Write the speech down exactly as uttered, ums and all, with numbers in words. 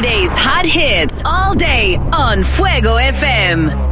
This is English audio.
Friday's hot hits all day on Fuego F M.